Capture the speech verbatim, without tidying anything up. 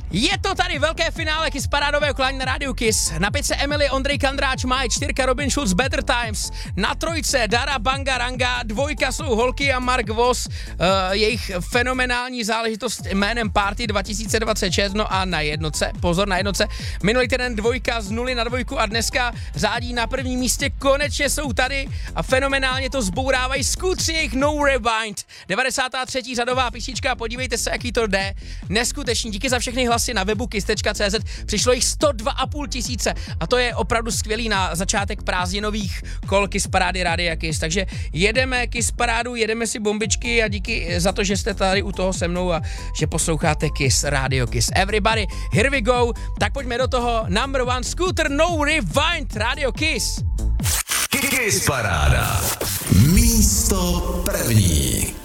Je to tady velké finále Kiss parádového klání na rádiu Kiss. Na pětce Emily, Ondrej Kandráč, Maj, čtyřka Robin Schulz, Better Times. Na trojce Dara Banga Ranga, dvojka jsou Holky a Mark Voss, uh, jejich fenomenální záležitost jménem Party dva tisíce dvacet šest, no a na jednotce, pozor na jednotce, minulý týden dvojka z nuly na dvojku a dneska řádí na prvním místě, konečně jsou tady a fenomenálně to zbourávají skutři jejich No Rewind. devadesátá třetí řadová písnička, podívejte se, jaký to jde. Neskutečný, díky za všechny hlasy na webu kiss tečka cé zet, přišlo jich sto dva a půl tisíce a to je opravdu skvělý na začátek prázdninových kol Kiss parády Rádia Kiss, takže jedeme Kiss parádu, jedeme si bombičky a díky za to, že jste tady u toho se mnou a že posloucháte Kiss, Radio Kiss. Everybody, here we go, tak pojďme do toho, number one, Scooter No Rewind, Radio Kiss. Kiss paráda, místo první.